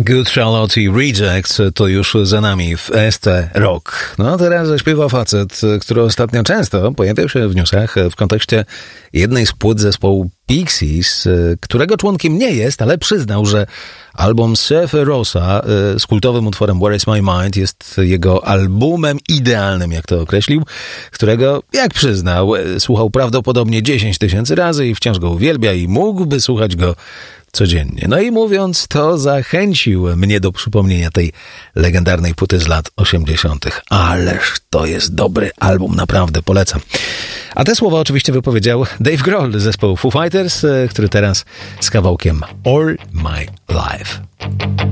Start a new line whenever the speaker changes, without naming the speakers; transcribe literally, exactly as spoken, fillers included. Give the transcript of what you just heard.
Good Charlotte i Rejects to już za nami w S T Rock. No a teraz zaśpiewa facet, który ostatnio często pojawiał się w newsach w kontekście jednej z płyt zespołu Pixies, którego członkiem nie jest, ale przyznał, że album Surfer Rosa z kultowym utworem Where is my mind jest jego albumem idealnym, jak to określił, którego, jak przyznał, słuchał prawdopodobnie dziesięć tysięcy razy i wciąż go uwielbia i mógłby słuchać go codziennie. No i mówiąc to, zachęcił mnie do przypomnienia tej legendarnej płyty z lat osiemdziesiątych. Ależ to jest dobry album, naprawdę polecam. A te słowa oczywiście wypowiedział Dave Grohl z zespołu Foo Fighters, który teraz z kawałkiem All My Life.